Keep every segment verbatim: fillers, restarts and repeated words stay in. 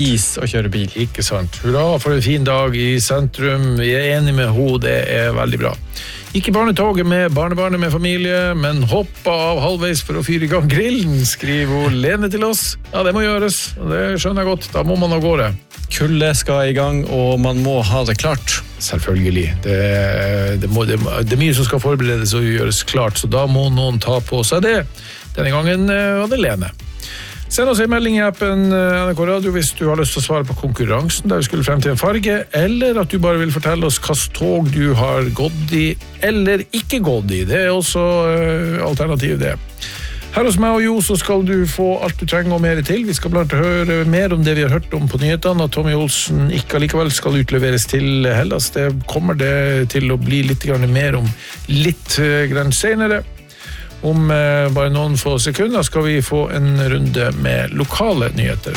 is å kjøre bil. Ikke sant. Hurra for en fin dag i sentrum. Vi er enige med ho, det er veldig bra. Ikke barnetoget med barnebarnet med familie, men hoppa av halvveis for å fyre i gang grillen, skriver hun Lene til oss. Ja, det må gjøres. Det skjønner jeg godt. Da må man av gårde. Kullet skal i gang, og man må ha det klart. Selvfølgelig. Det, det, må, det, det er mye som skal forberedes og gjøres klart, så da må noen ta på seg det. Denne gangen var det Lene. Send oss en melding i appen N R K Radio hvis du har lyst til å svare på konkurransen der vi skulle frem til en farge, eller at du bare vil fortelle oss hvilket tog du har gått i, eller ikke gått i. Det er også uh, alternativ det. Her hos meg og Jo så skal du få alt du trenger og mer til. Vi skal blant annet høre mer om det vi har hørt om på nyhetene, at Tommy Olsen ikke allikevel skal utleveres til Hellas. Det kommer det til å bli litt mer om litt uh, grann senere. Om eh, bare noen få sekunder skal vi få en runde med lokale nyheter.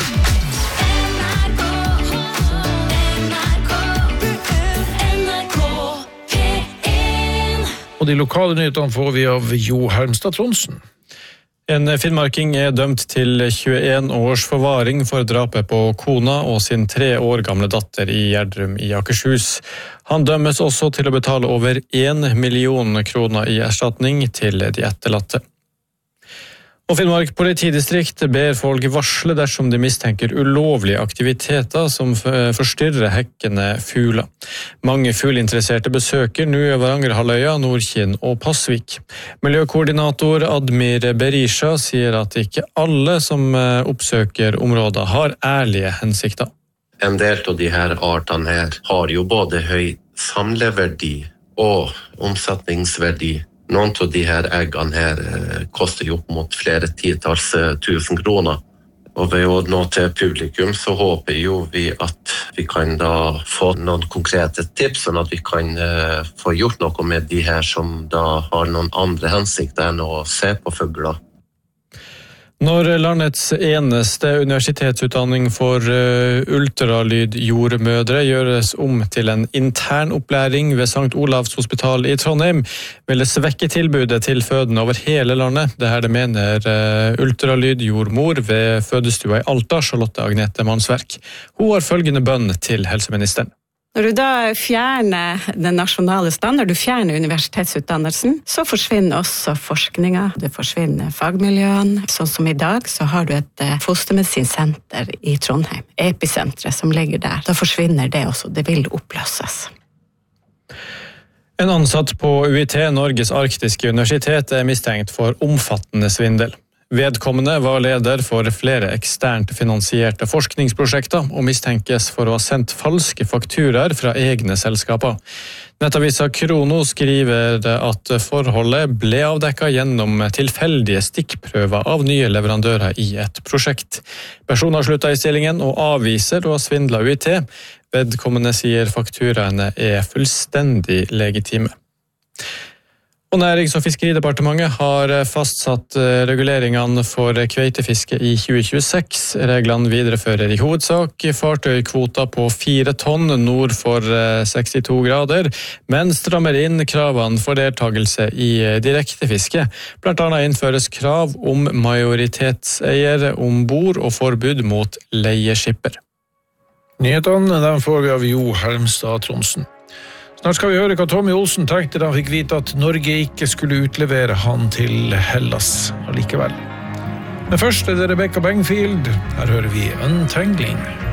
Og de lokale nyhetene får vi av Jo Hermstad Trondsen. En finnmarking er dømt til tjueen års forvaring for drapet på kona og sin tre år gamle datter i Gjerdrum i Akershus. Han dømmes også til å betale over en million kroner i erstatning til de etterlatte. Og Finnmark politidistrikt ber folk varsle dersom de mistenker ulovlige aktiviteter som forstyrrer hekkende fugler. Mange fugleinteresserte besøker nå Varangerhalvøya, Nordkinn og Pasvik. Miljøkoordinator Admir Berisha sier at ikke alle som oppsøker områder har ærlige hensikter. En del av de her artene her har jo både høy samleverdi og omsetningsverdi. Noen av de her eggene her koster jo opp mot flere titalls tusen kroner. Og ved å nå til publikum så håper jo vi at vi kan da få noen konkrete tips, sånn at vi kan få gjort noe med de her som da har noen andre hensikter enn å se på fugler. Når landets eneste universitetsutdanning for ultralyd-jordmødre gjøres om til en intern opplæring ved Sankt Olavs hospital i Trondheim, vil det svekke tilbudet til fødende over hele landet. Det her det mener ultralyd-jordmor ved fødestua i Alta, Charlotte Agnete Mansverk. Hun har følgende bønn til helseministeren. Når du da fjerner den nasjonale standard, du fjerner universitetsutdannelsen, så forsvinner også forskninga, det forsvinner fagmiljøene. Sånn som i dag, så har du et fostermedisinsenter i Trondheim, episenteret som ligger der. Da forsvinner det også, det vil oppløses. En ansatt på U I T, Norges arktiske universitet, er mistenkt for omfattende svindel. Vedkommende var leder for flere eksternt finansierte forskningsprosjekter og mistenkes for å ha sendt falske fakturaer fra egne selskaper. Nettavisa Krono skriver at forholdet ble avdekket gjennom tilfeldige stikkprøver av nye leverandører i et prosjekt. Personen har sluttet i stillingen og avviser å ha svindlet U I T. Vedkommende sier fakturaene er fullstendig legitime. Og Nærings- og fiskeridepartementet har fastsatt reguleringene for kveitefiske i tjue tjueseks. Reglene viderefører i hovedsak fartøykvoter på fire tonn nord for sekstito grader, men strammer inn kravene for deltagelse i direktefiske. Blant annet innføres krav om majoritetseier ombord og forbud mot leieskipper. Nyhetene den får vi av Jo Hermstad Trondsen. Snart skal vi høre hva Tommy Olsen tenkte da han fikk vite at Norge ikke skulle utlevere han til Hellas allikevel. Men først er det Rebecca Bengfield. Her hører vi Untangling.